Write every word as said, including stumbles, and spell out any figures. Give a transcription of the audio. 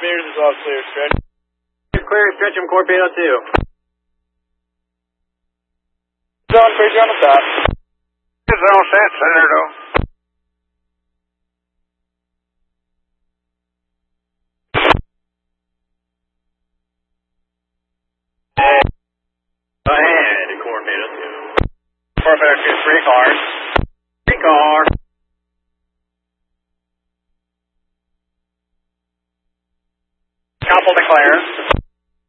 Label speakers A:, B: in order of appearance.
A: meters is all clear, stretch.
B: Clear, stretch him, Torpedo two.
A: Zone, clear on the top.
C: Zone set, Senator though.
B: Ahead, Torpedo two.
C: Torpedo two, three cars.
B: Three cars.
C: Couple declare.